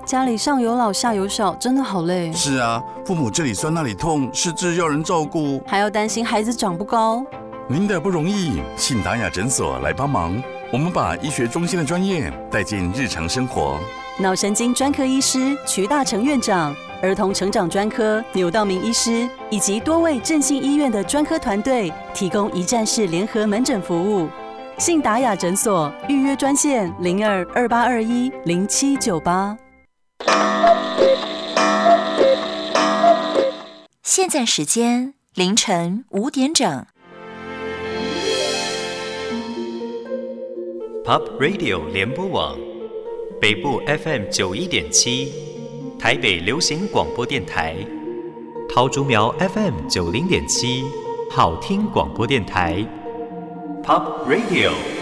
家里上有老下有小，真的好累。 是啊，父母这里酸那里痛，失智要人照顾， 还要担心孩子长不高。 您的不容易，信达雅诊所来帮忙。我们把医学中心的专业带进日常生活。 脑神经专科医师瞿大成院长，儿童成长专科牛道明医师，以及多位振兴医院的专科团队，提供一站式联合门诊服务。信达雅诊所预约专线02-2821-0798。 现在时间凌晨5点整。 Pop Radio 联播网，北部 FM 91.7，台北流行广播电台，桃竹苗 FM 90.7，好听广播电台。Pop Radio。